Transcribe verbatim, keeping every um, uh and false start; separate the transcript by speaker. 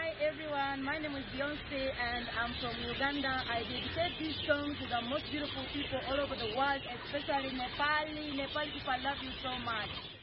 Speaker 1: Hi everyone, my name is Beyonce and I'm from Uganda. I dedicate this song to the most beautiful people all over the world, especially Nepali. Nepali people, I love you so much.